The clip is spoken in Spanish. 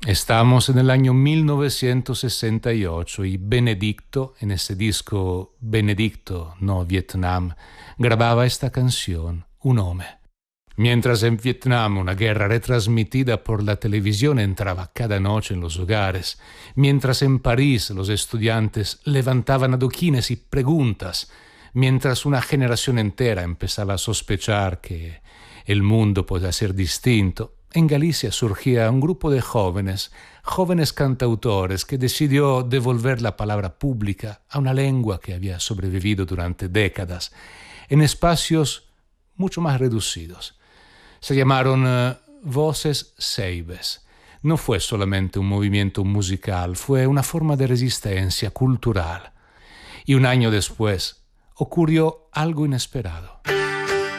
Estamos en el año 1968 y Benedicto, en ese disco Benedicto, no Vietnam, grababa esta canción, Un Hombre. Mientras en Vietnam una guerra retransmitida por la televisión entraba cada noche en los hogares, mientras en París los estudiantes levantaban adoquines y preguntas, mientras una generación entera empezaba a sospechar que el mundo podía ser distinto, en Galicia surgía un grupo de jóvenes cantautores que decidió devolver la palabra pública a una lengua que había sobrevivido durante décadas, en espacios mucho más reducidos. Se llamaron Voces Ceibes. No fue solamente un movimiento musical, fue una forma de resistencia cultural. Y un año después ocurrió algo inesperado.